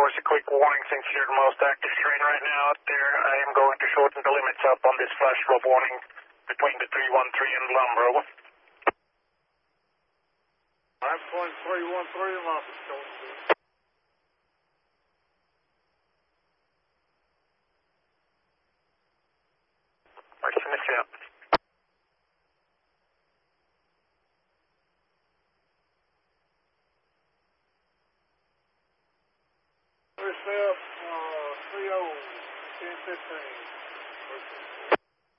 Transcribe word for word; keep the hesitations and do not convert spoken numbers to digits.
course, a quick warning since you're the most active train right now out there. I am going to shorten the limits up on this flash flood warning between the three one three and Lumber. Over. I'm point three one three and Lumber. Right, finish it up. Finish up, uh, three oh, ten fifteen.